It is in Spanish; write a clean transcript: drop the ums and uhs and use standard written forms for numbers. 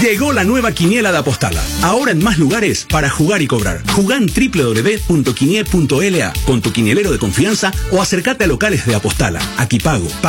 Llegó la nueva quiniela de Apostala. Ahora en más lugares para jugar y cobrar. Jugá en www.quinie.la con tu quinielero de confianza o acércate a locales de Apostala. Aquí pago.